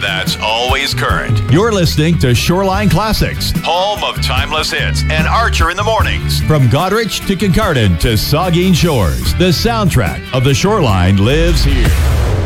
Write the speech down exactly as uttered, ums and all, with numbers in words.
that's always current. You're listening to Shoreline Classics, Home of timeless hits and Archer in the Mornings. From Goderich to Kincardine to Saugeen Shores, the soundtrack of the Shoreline lives here.